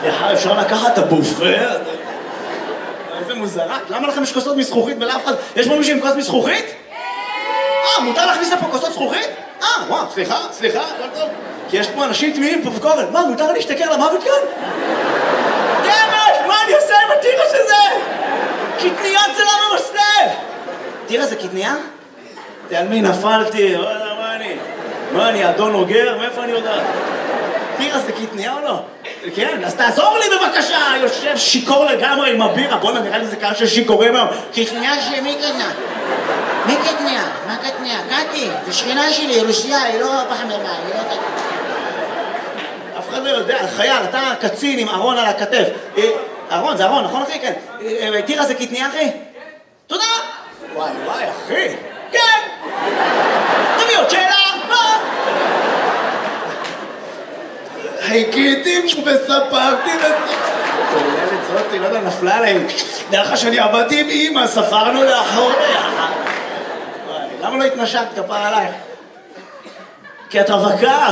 סליחה, אפשר לקחת את הבופה? איזה מוזרה. למה לכם יש כוסות מזכוכית ולאף אחד... יש פה מישהו עם כוס מזכוכית? מותר להכניס לפה כוסות זכוכית? וואו, סליחה, הכל טוב. כי יש פה אנשים תמימים פופקורן. מה, מותר להשתכר למוות כאן? דמת, מה אני עושה עם הטירה שזה? קטניות זה לא ממסטף! טירה זה קטניה? על מי נפלתי? מה אני, אדון אוגר? מאיפה אני יודעת? טירה זה קטניה או לא? כן, אז תעזור לי בבקשה! יושב שיקור לגמרי עם הבירה. בוא'נה, נראה לי זה קהל של שיכורים היום. קטניה שמי קטנה? מי קטניה? מה קטניה? קטי, זה שכנה שלי, רוסיה, היא לא פחממה, היא לא קטניה. אף אחד לא יודע, חייל, אתה קצין עם ארון על הכתף. ארון, זה ארון, נכון אחי? כן. טירה זה קטניה אחי? תודה! וואי, אחי! כן! תביא עוד שאלה! מה? חיכיתי וספרתי תוללת זאתי, לא יודע, נפלה עליהם. דרך שאני עבדתי עם אמא, ספרנו לאחור ביחד. למה לא התנשקת כפרה עלייך? כי את רווקה.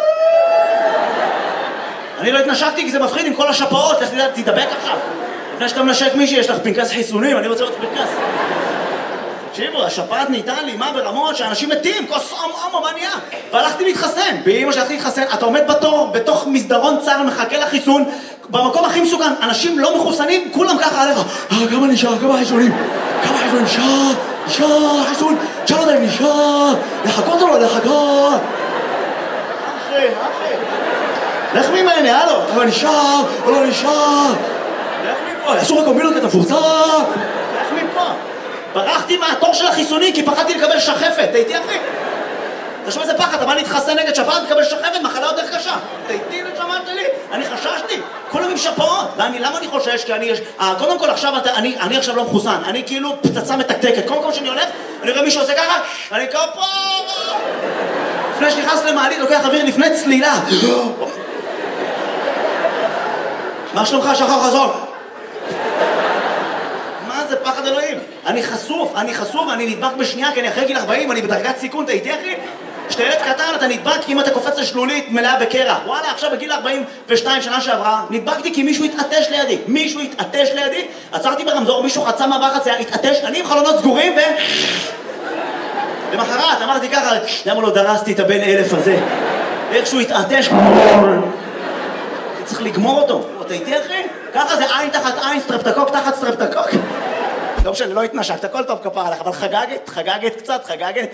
אני לא התנשקתי כי זה מפחיד עם כל השפעות. לך תדבק עכשיו. לפני שאתה מנשק מישהי, יש לך פנקס חיסונים, אני רוצה עוד פנקס. תקשיבו, השפעת נהייתה לי, מה ברמות שאנשים מתים, כוס מה נהיה? והלכתי להתחסן, באמא שהלכתי להתחסן, אתה עומד בתור, בתוך מסדרון צר, מחכה לחיסון, במקום הכי מסוכן, אנשים לא מחוסנים, כולם ככה עליך, כמה נשאר, כמה חיסונים, נשאר, חיסון, תשאל אותם, נשאר, לחכות או לא לחכות? אחי, לך ממני, הלו, כמה נשאר או לא נשאר? לך מפה, אסור הקומבינות את הפורצה, לך מפה. ברחתי מהתור של החיסוני כי פחדתי לקבל שחפת, תהייתי אחי? תשמע איזה פחד, אתה בא להתחסן נגד שפעת לקבל שחפת, מחלה יותר קשה. תהייתי לשמעת שלי, אני חששתי, כולם עם שפעות. למה אני חושש? כי קודם כל עכשיו, אני עכשיו לא מחוסן, אני כאילו פצצה מתקתקת. קודם כל שאני הולך, אני רואה מישהו עושה ככה, אני כפה. לפני שנכנס למעלית, לוקח אוויר לפני צלילה. מה שלומך, שחר חזון? זה פחד אלוהים. אני חשוף, אני נדבק בשנייה, כי אני אחרי גיל 40, אני בדרגת סיכון, אתה איתי אחי? כשאתה ילד קטן, אתה נדבק אם אתה קופץ לשלולית מלאה בקרח. וואלה, עכשיו בגיל 42 שנה שעברה, נדבקתי כי מישהו התעטש לידי, עצרתי ברמזור, מישהו חצה מעבר חצייה, התעטש, אני עם חלונות סגורים למחרת, אמרתי ככה, למה לא דרסתי את הבן 1000 הזה? איכשהו התעטש, צריך לגמור אותו. אתה איתי אחי? ככה זה עין תחת עין, סטרפטקוק תחת סטרפטקוק. לא משנה, לא התנשקת, הכל טוב כפרה עליך, אבל חגגת קצת.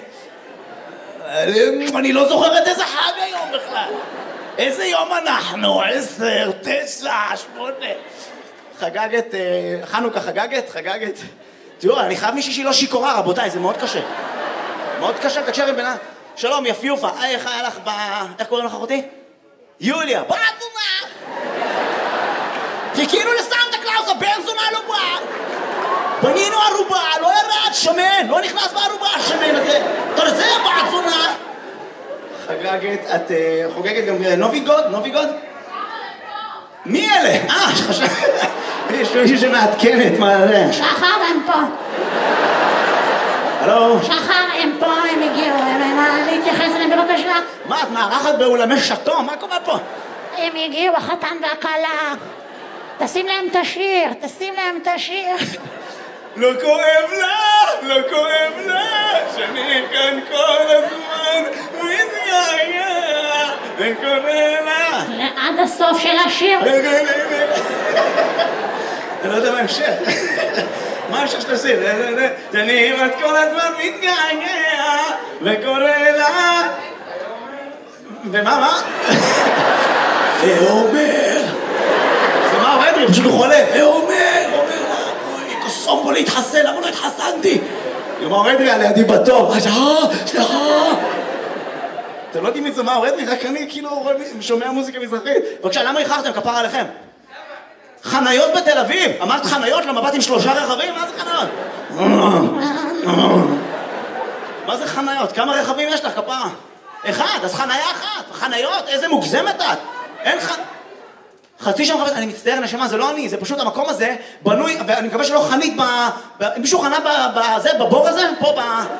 אני לא זוכרת איזה חג היום בכלל. איזה יום אנחנו? 10, 9, 8. חגגת, חנוכה חגגת. תראו, אני חייב מישהי שהיא לא שיכורה, רבותיי, זה מאוד קשה. מאוד קשה, תקשר עם בנה. שלום, יפיופה, איך היה לך איך קוראים לך אחותי? יוליה, בעצומה! חיכינו לסנטה קלאוס, הבן זונה לא בא! בנינו ערובה, לא ירד, שמן, לא נכנס בערובה, השמן הזה. אתה יודע, זה בעצונה! חגגת, את חוגגת גם נוביגוד? מי אלה? יש מישהו שמעדכנת, מה זה? שחר הם פה. הלו? שחר הם פה, הם הגיעו, להתייחס אליהם בבקשה. מה, את מארחת באולמי שטו? מה קורה פה? הם הגיעו, החתן והכלה. תשים להם את השיר. לא כואב לה, שאני כאן כל הזמן מתגעגע, וקורא לה. עד הסוף של השיר. אני לא יודע מה המשך. מה המשך של השיר? שאני כמעט כל הזמן מתגעגע, וקורא לה. ומה? ואומר. זה מה עובד? פשוט הוא חולה. ואומר לה, אוי, קוסום בו להתחסן, למה לא התחסנתי? יאמר אדרי על ידי בתור. סליחה. אתם לא יודעים מי זה מה אדרי, רק אני כאילו שומע מוזיקה מזרחית. בבקשה, למה איחרתם? כפר עליכם. חניות בתל אביב. אמרת חניות למבט עם 3 רכבים? מה זה חניות? מה זה חניות? כמה רכבים יש לך, כפרה? 1, אז חניה 1. חניות, איזה מוגזמת את. אין חצי שם חפש, אני מצטער נשמה, זה לא אני, זה פשוט המקום הזה בנוי, ואני מקווה שלא חנית מישהו חנה בבור הזה? פה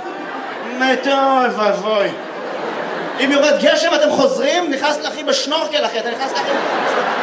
טוב, אבוי. אם יורד גשם אתם חוזרים, נכנס לכי בשנורקל אחי, אתה נכנס לכי